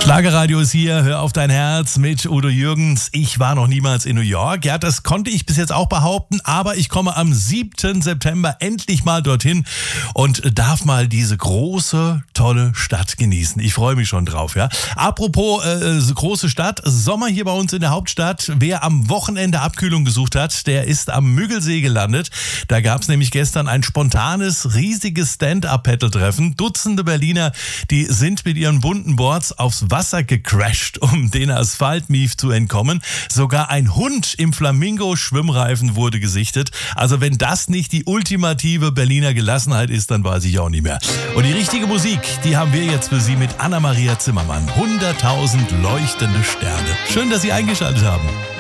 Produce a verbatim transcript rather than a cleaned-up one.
Schlagerradio ist hier, hör auf dein Herz mit Udo Jürgens. Ich war noch niemals in New York. Ja, das konnte ich bis jetzt auch behaupten, aber ich komme am siebten September endlich mal dorthin und darf mal diese große, tolle Stadt genießen. Ich freue mich schon drauf, ja. Apropos äh, große Stadt, Sommer hier bei uns in der Hauptstadt. Wer am Wochenende Abkühlung gesucht hat, der ist am Müggelsee gelandet. Da gab es nämlich gestern ein spontanes, riesiges Stand-Up-Paddle-Treffen. Dutzende Berliner, die sind mit ihren bunten Boards aufs Wasser gecrasht, um den Asphaltmief zu entkommen. Sogar ein Hund im Flamingo-Schwimmreifen wurde gesichtet. Also wenn das nicht die ultimative Berliner Gelassenheit ist, dann weiß ich auch nicht mehr. Und die richtige Musik, die haben wir jetzt für Sie mit Anna-Maria Zimmermann. hunderttausend leuchtende Sterne. Schön, dass Sie eingeschaltet haben.